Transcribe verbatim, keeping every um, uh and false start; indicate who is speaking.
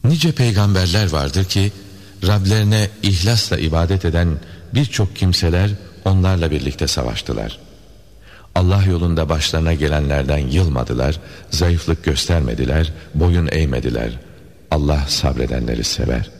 Speaker 1: Nice peygamberler vardır ki Rablerine ihlasla ibadet eden birçok kimseler onlarla birlikte savaştılar. Allah yolunda başlarına gelenlerden yılmadılar, zayıflık göstermediler, boyun eğmediler. Allah sabredenleri sever.